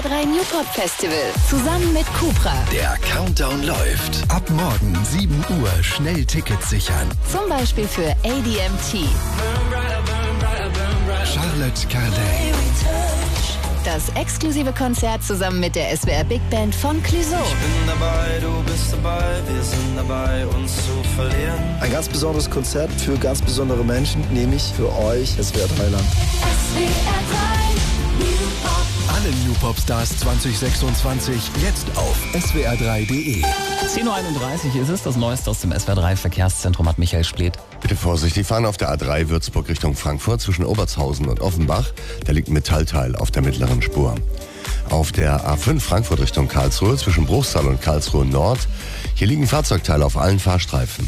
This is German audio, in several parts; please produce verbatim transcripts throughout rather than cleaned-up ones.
A drei New Pop Festival zusammen mit Cupra. Der Countdown läuft. Ab morgen sieben Uhr schnell Tickets sichern. Zum Beispiel für A D M T. Charlotte Cardin. Das exklusive Konzert zusammen mit der S W R Big Band von Clouseau. Ich bin dabei, du bist dabei, wir sind dabei, uns zu verlieren. Ein ganz besonderes Konzert für ganz besondere Menschen, nämlich für euch, S W R drei Land. S W R drei New Pop. Alle New Pop Stars zwanzig sechsundzwanzig jetzt auf S W R drei Punkt de. zehn Uhr einunddreißig ist es, das Neueste aus dem S W R drei Verkehrszentrum hat Michael Spleth. Bitte Vorsicht, die fahren auf der A drei Würzburg Richtung Frankfurt zwischen Obertshausen und Offenbach. Da liegt ein Metallteil auf der mittleren Spur. Auf der A fünf Frankfurt Richtung Karlsruhe zwischen Bruchsal und Karlsruhe Nord. Hier liegen Fahrzeugteile auf allen Fahrstreifen.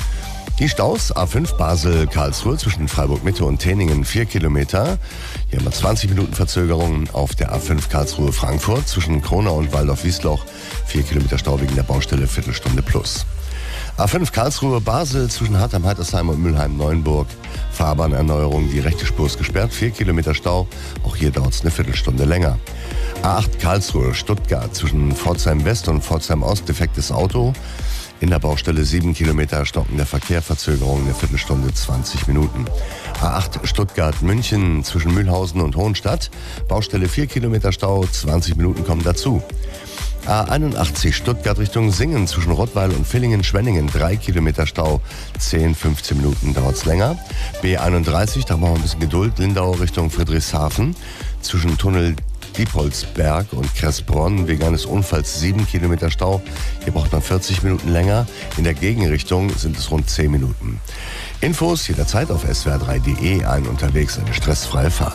Die Staus A fünf Basel-Karlsruhe zwischen Freiburg-Mitte und Teningen vier Kilometer. Hier haben wir zwanzig Minuten Verzögerung auf der A fünf Karlsruhe-Frankfurt zwischen Kronau und Waldorf-Wiesloch. vier Kilometer Stau wegen der Baustelle, Viertelstunde plus. A fünf Karlsruhe-Basel zwischen Hartheim-Heitersheim und Mülheim-Neuenburg. Fahrbahnerneuerung, die rechte Spur ist gesperrt, vier Kilometer Stau. Auch hier dauert es eine Viertelstunde länger. A acht Karlsruhe-Stuttgart zwischen Pforzheim-West und Pforzheim-Ost defektes Auto. In der Baustelle sieben Kilometer stockender Verkehr, Verzögerung eine Viertelstunde, zwanzig Minuten. A acht Stuttgart-München zwischen Mühlhausen und Hohenstadt. Baustelle vier Kilometer Stau, zwanzig Minuten kommen dazu. A einundachtzig Stuttgart Richtung Singen zwischen Rottweil und Villingen-Schwenningen, drei Kilometer Stau, zehn, fünfzehn Minuten dauert's länger. B einunddreißig, da brauchen wir ein bisschen Geduld, Lindau Richtung Friedrichshafen zwischen Tunnel Diepholzberg und Kressbronn wegen eines Unfalls sieben Kilometer Stau. Hier braucht man vierzig Minuten länger. In der Gegenrichtung sind es rund zehn Minuten. Infos jederzeit auf S W R drei Punkt de, ein unterwegs, eine stressfreie Fahrt.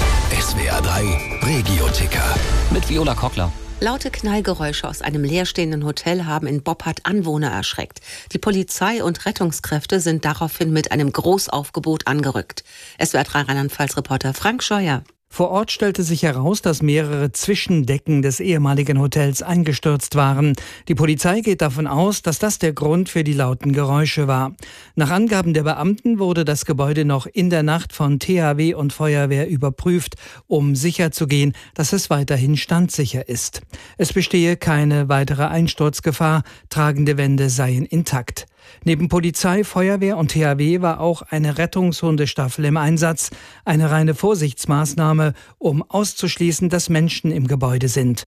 S W R drei Regio-Ticker. Mit Viola Kockler. Laute Knallgeräusche aus einem leerstehenden Hotel haben in Boppard Anwohner erschreckt. Die Polizei und Rettungskräfte sind daraufhin mit einem Großaufgebot angerückt. S W R drei Rheinland-Pfalz-Reporter Frank Scheuer. Vor Ort stellte sich heraus, dass mehrere Zwischendecken des ehemaligen Hotels eingestürzt waren. Die Polizei geht davon aus, dass das der Grund für die lauten Geräusche war. Nach Angaben der Beamten wurde das Gebäude noch in der Nacht von T H W und Feuerwehr überprüft, um sicherzugehen, dass es weiterhin standsicher ist. Es bestehe keine weitere Einsturzgefahr, tragende Wände seien intakt. Neben Polizei, Feuerwehr und T H W war auch eine Rettungshundestaffel im Einsatz. Eine reine Vorsichtsmaßnahme, um auszuschließen, dass Menschen im Gebäude sind.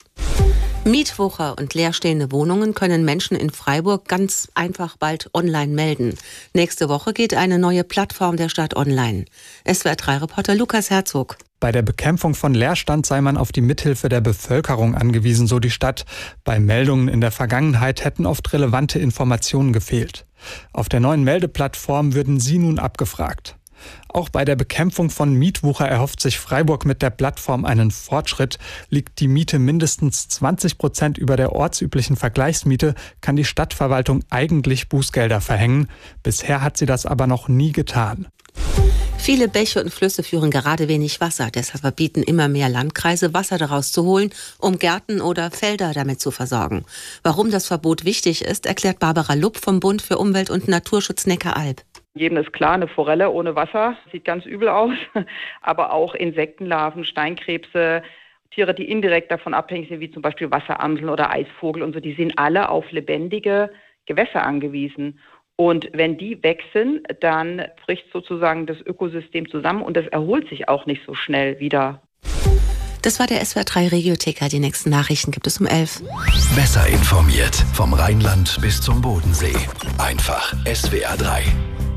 Mietwucher und leerstehende Wohnungen können Menschen in Freiburg ganz einfach bald online melden. Nächste Woche geht eine neue Plattform der Stadt online. S W R drei Reporter Lukas Herzog. Bei der Bekämpfung von Leerstand sei man auf die Mithilfe der Bevölkerung angewiesen, so die Stadt. Bei Meldungen in der Vergangenheit hätten oft relevante Informationen gefehlt. Auf der neuen Meldeplattform würden sie nun abgefragt. Auch bei der Bekämpfung von Mietwucher erhofft sich Freiburg mit der Plattform einen Fortschritt. Liegt die Miete mindestens zwanzig Prozent über der ortsüblichen Vergleichsmiete, kann die Stadtverwaltung eigentlich Bußgelder verhängen. Bisher hat sie das aber noch nie getan. Viele Bäche und Flüsse führen gerade wenig Wasser. Deshalb verbieten immer mehr Landkreise, Wasser daraus zu holen, um Gärten oder Felder damit zu versorgen. Warum das Verbot wichtig ist, erklärt Barbara Lupp vom Bund für Umwelt und Naturschutz Neckaralb. Jedem ist klar, eine Forelle ohne Wasser sieht ganz übel aus. Aber auch Insektenlarven, Steinkrebse, Tiere, die indirekt davon abhängig sind, wie zum Beispiel Wasseramseln oder Eisvogel und so, die sind alle auf lebendige Gewässer angewiesen. Und wenn die weg sind, dann bricht sozusagen das Ökosystem zusammen und es erholt sich auch nicht so schnell wieder. Das war der S W R drei Regio-Ticker. Die nächsten Nachrichten gibt es um elf. Besser informiert vom Rheinland bis zum Bodensee. Einfach S W R drei.